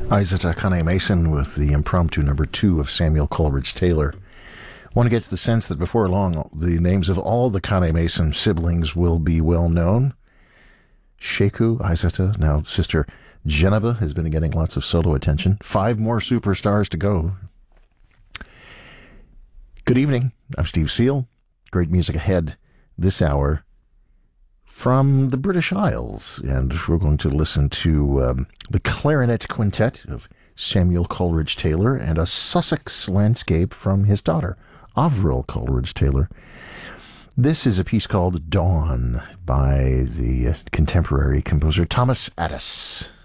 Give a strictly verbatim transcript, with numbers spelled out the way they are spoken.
Isaac Akane Mason with the impromptu number two of Samuel Coleridge Taylor. One gets the sense that before long, the names of all the Kane Mason siblings will be well known. Sheku, Isata, now sister Geneva has been getting lots of solo attention. Five more superstars to go. Good evening. I'm Steve Seal. Great music ahead this hour from the British Isles, and we're going to listen to um, the Clarinet Quintet of Samuel Coleridge Taylor and a Sussex landscape from his daughter, Avril Coleridge Taylor. This is a piece called Dawn by the contemporary composer Thomas Addis.